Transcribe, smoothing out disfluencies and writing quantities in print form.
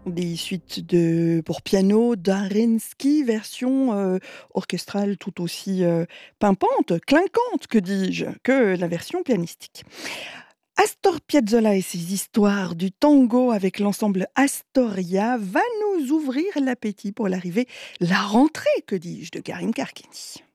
Des suites pour piano d'Arinsky, version orchestrale tout aussi pimpante, clinquante, que dis-je, que la version pianistique. Astor Piazzolla et ses histoires du tango avec l'ensemble Astoria va nous ouvrir l'appétit pour l'arrivée, la rentrée, que dis-je, de Karim Karkini.